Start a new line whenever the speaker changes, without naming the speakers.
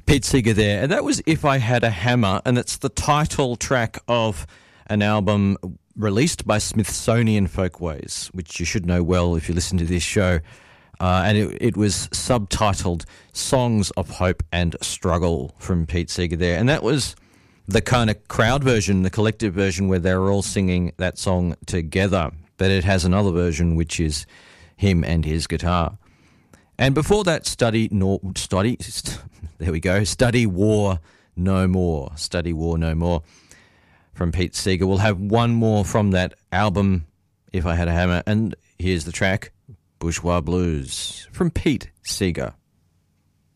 Pete Seeger there, and that was If I Had a Hammer, and it's the title track of an album released by Smithsonian Folkways, which you should know well if you listen to this show, and it was subtitled Songs of Hope and Struggle from Pete Seeger there, and that was the kind of crowd version, the collective version where they're all singing that song together, but it has another version which is him and his guitar. And before that, Study War No More. Study War No More from Pete Seeger. We'll have one more from that album, If I Had a Hammer, and here's the track, Bourgeois Blues from Pete Seeger.